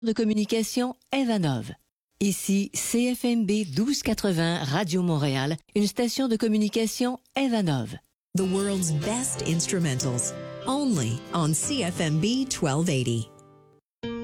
de communication Evanov. Ici CFMB 1280 Radio Montréal, une station de communication Evanov. The world's best instrumentals, only on CFMB 1280.